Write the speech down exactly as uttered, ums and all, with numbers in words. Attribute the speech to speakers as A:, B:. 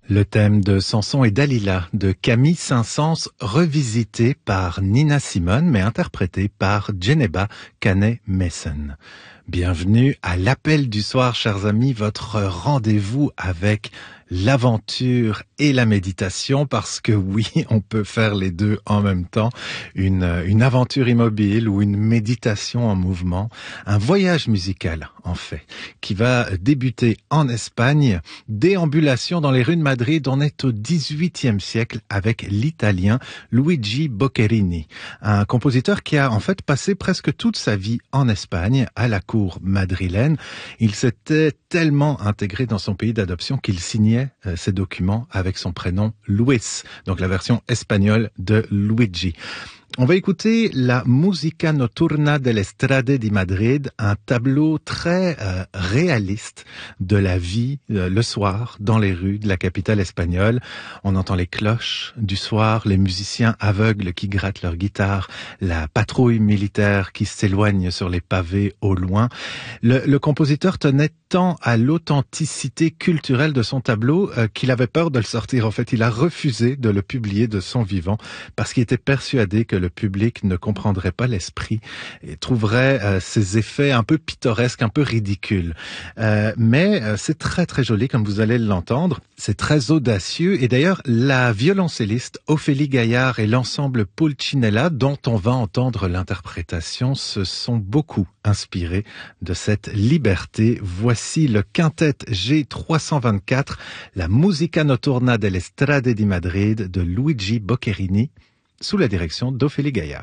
A: Le thème de Samson et Dalila de Camille Saint-Saëns, revisité par Nina Simone, mais interprété par Djeneba Kane-Messen. Bienvenue à l'appel du soir, chers amis, votre rendez-vous avec l'aventure et la méditation, parce que oui, on peut faire les deux en même temps. Une, une aventure immobile ou une méditation en mouvement. Un voyage musical, en fait, qui va débuter en Espagne. Déambulation dans les rues de Madrid. On est au dix-huitième siècle avec l'italien Luigi Boccherini. Un compositeur qui a en fait passé presque toute sa vie en Espagne, à la cour madrilène. Il s'était tellement intégré dans son pays d'adoption qu'il signait euh, ses documents avec son prénom Luis, donc la version espagnole de Luigi. On va écouter la Musica Notturna delle Strade di Madrid, un tableau très euh, réaliste de la vie euh, le soir dans les rues de la capitale espagnole. On entend les cloches du soir, les musiciens aveugles qui grattent leur guitare, la patrouille militaire qui s'éloigne sur les pavés au loin. Le, le compositeur tenait tant à l'authenticité culturelle de son tableau euh, qu'il avait peur de le sortir. En fait, il a refusé de le publier de son vivant parce qu'il était persuadé que le public ne comprendrait pas l'esprit et trouverait euh, ces effets un peu pittoresques, un peu ridicules. Euh, mais euh, c'est très très joli, comme vous allez l'entendre. C'est très audacieux. Et d'ailleurs, la violoncelliste Ophélie Gaillard et l'ensemble Pulcinella, dont on va entendre l'interprétation, se sont beaucoup inspirés de cette liberté. Voici le quintet G trois cent vingt-quatre, la Musica Notturna delle Strade di Madrid de Luigi Boccherini, sous la direction d'Ophélie Gaillard.